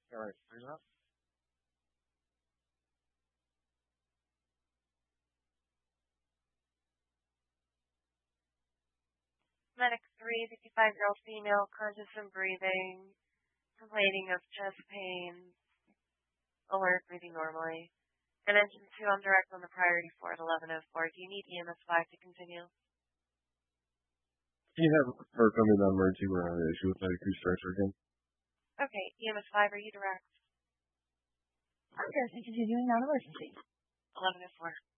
All right, fair enough. Medic 3, 55-year-old female, conscious and breathing, complaining of chest pain, alert, breathing normally. And engine 2, I'm direct on the priority 4 at 11:04. Do you need EMS 5 to continue? Can you have her come in on emergency? We're having an issue with my crew stretcher again. Okay, EMS 5, are you direct? I'm just continuing on emergency. 11:04.